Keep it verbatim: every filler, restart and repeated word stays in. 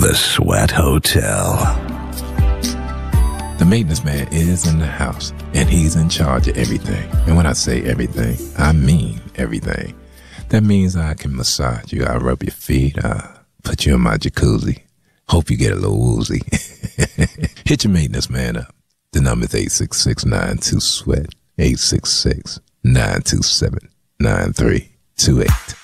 The Sweat Hotel. The maintenance man is in the house, and he's in charge of everything. And when I say everything, I mean everything. That means I can massage you, I rub your feet, I put you in my jacuzzi. Hope you get a little woozy. Hit your maintenance man up. The number is eight six six, nine two, SWEAT, eight six six, nine two seven, nine three two eight.